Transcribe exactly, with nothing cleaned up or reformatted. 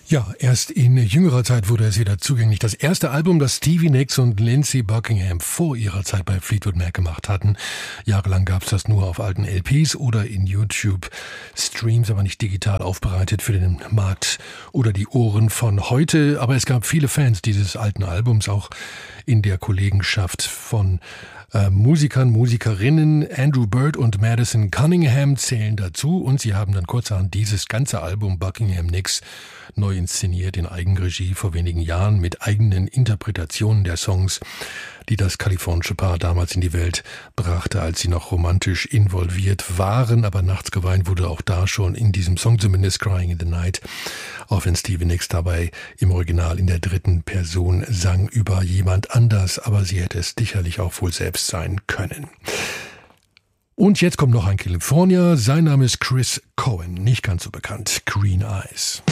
Ja, erst in jüngerer Zeit wurde es wieder zugänglich. Das erste Album, das Stevie Nicks und Lindsey Buckingham vor ihrer Zeit bei Fleetwood Mac gemacht hatten. Jahrelang gab es das nur auf alten L Ps oder in YouTube-Streams, aber nicht digital aufbereitet für den Markt oder die Ohren von heute. Aber es gab viele Fans dieses alten Albums, auch in der Kollegenschaft von Äh, Musikern, Musikerinnen. Andrew Bird und Madison Cunningham zählen dazu und sie haben dann kurzerhand dieses ganze Album Buckingham Nicks neu inszeniert in Eigenregie vor wenigen Jahren mit eigenen Interpretationen der Songs, die das kalifornische Paar damals in die Welt brachte, als sie noch romantisch involviert waren. Aber Nachts geweint wurde auch da schon in diesem Song, zumindest Crying in the Night, auch wenn Stevie Nicks dabei im Original in der dritten Person sang über jemand anders, aber sie hätte es sicherlich auch wohl selbst sein können. Und jetzt kommt noch ein Kalifornier, sein Name ist Chris Cohen, nicht ganz so bekannt, Green Eyes.